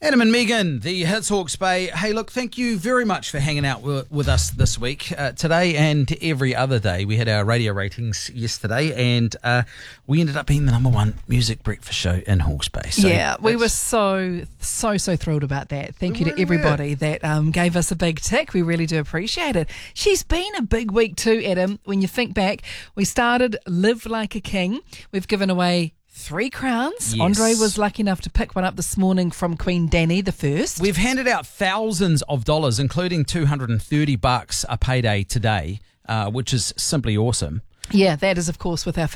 Adam and Megan, the Hits Hawke's Bay. Hey, look, thank you very much for hanging out with us this week. Today and every other day. We had our radio ratings yesterday, and we ended up being the number one music breakfast show in Hawke's Bay. So yeah, we were so thrilled about that. Thank you to everybody that gave us a big tick. We really do appreciate it. She's been a big week too, Adam. When you think back, we started Live Like a King. We've given away 3 crowns. Yes. Andre was lucky enough to pick one up this morning from Queen Danny the First. We've handed out thousands of dollars, including $230 a payday today, which is simply awesome. Yeah, that is, of course, with our